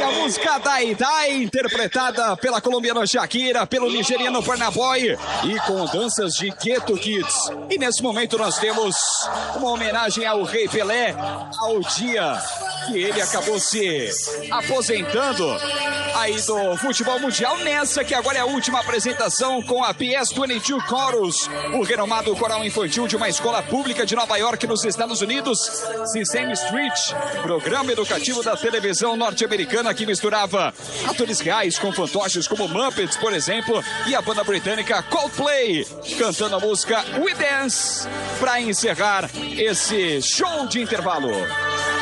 a música Dai Dai, interpretada pela colombiana Shakira, pelo nigeriano Burna Boy e com danças de Ghetto Kids. E nesse momento nós temos uma homenagem ao Rei Pelé, ao dia que ele acabou se aposentando aí do futebol mundial, nessa que agora é a última apresentação com a PS22 Chorus, o renomado coral infantil de uma escola pública de Nova York, nos Estados Unidos, Sesame Street, programa educativo da televisão norte-americana que misturava atores reais com fantoches como Muppets, por exemplo, e a banda britânica Coldplay, cantando a música We Dance, para encerrar esse show de intervalo.